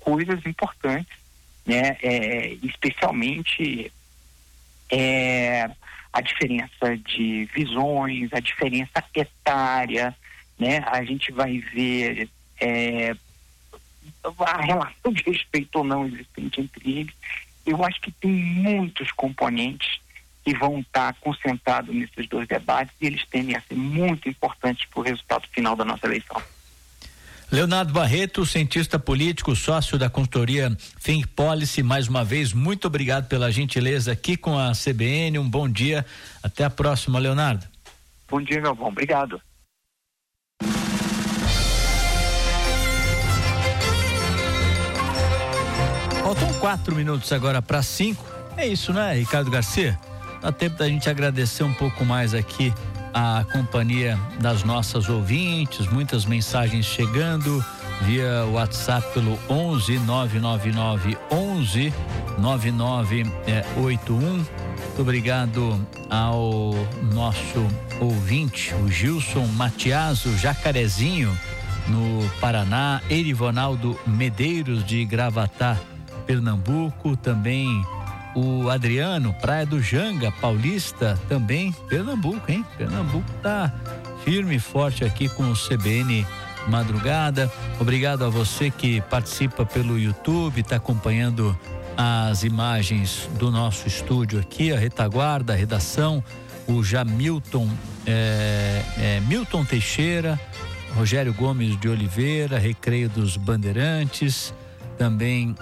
coisas importantes, né? Especialmente a diferença de visões, a diferença etária, né? A gente vai ver a relação de respeito ou não existente entre eles. Eu acho que tem muitos componentes que vão estar concentrados nesses dois debates e eles tendem a ser muito importantes para o resultado final da nossa eleição. Leonardo Barreto, cientista político, sócio da consultoria Think Policy, mais uma vez, muito obrigado pela gentileza aqui com a CBN, um bom dia, até a próxima, Leonardo. Bom dia, Galvão, obrigado. Faltam 4 minutos agora para 5, é isso, né, Ricardo Garcia? Dá tempo da gente agradecer um pouco mais aqui a companhia das nossas ouvintes, muitas mensagens chegando via WhatsApp pelo 11 999 11 9981. Muito obrigado ao nosso ouvinte, o Gilson Matiaso Jacarezinho, no Paraná, Erivonaldo Medeiros de Gravatá, Pernambuco, também o Adriano, Praia do Janga, Paulista, também Pernambuco, hein? Pernambuco tá firme e forte aqui com o CBN Madrugada. Obrigado a você que participa pelo YouTube, tá acompanhando as imagens do nosso estúdio aqui, a retaguarda, a redação, o Jamilton, Milton Teixeira, Rogério Gomes de Oliveira, Recreio dos Bandeirantes, também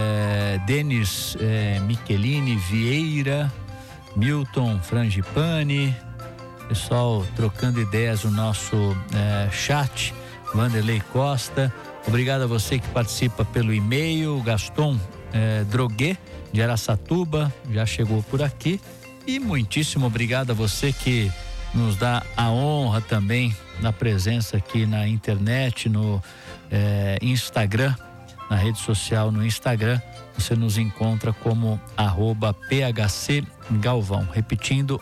Denis Michelini Vieira, Milton Frangipani, pessoal trocando ideias no nosso chat, Vanderlei Costa. Obrigado a você que participa pelo e-mail, Gaston Droguet de Araçatuba já chegou por aqui, e muitíssimo obrigado a você que nos dá a honra também da presença aqui na internet, no Instagram, na rede social, no Instagram, você nos encontra como @PHC Galvão. Repetindo,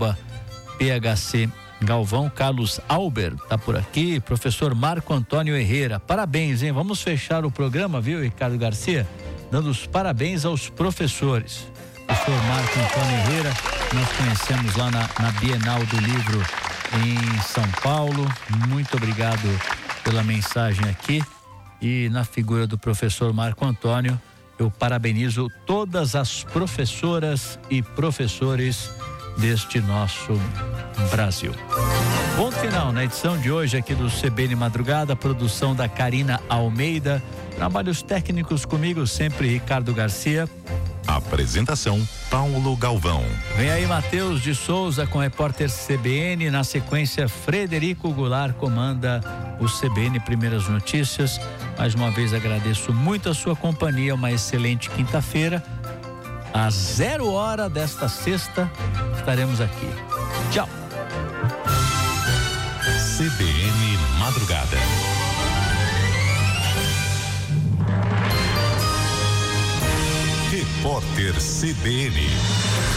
@PHC Galvão. Carlos Albert tá por aqui, professor Marco Antônio Herrera. Parabéns, hein? Vamos fechar o programa, viu, Ricardo Garcia? Dando os parabéns aos professores. Professor Marco Antônio Herrera, nós conhecemos lá na Bienal do Livro em São Paulo. Muito obrigado pela mensagem aqui. E na figura do professor Marco Antônio, eu parabenizo todas as professoras e professores deste nosso Brasil. Ponto final na edição de hoje aqui do CBN Madrugada, produção da Karina Almeida, trabalhos técnicos comigo sempre, Ricardo Garcia. Apresentação, Paulo Galvão. Vem aí Matheus de Souza com o repórter CBN. Na sequência, Frederico Goulart comanda o CBN Primeiras Notícias. Mais uma vez agradeço muito a sua companhia. Uma excelente quinta-feira. Às 0h desta sexta estaremos aqui. Tchau. CBN Madrugada. Repórter CBN.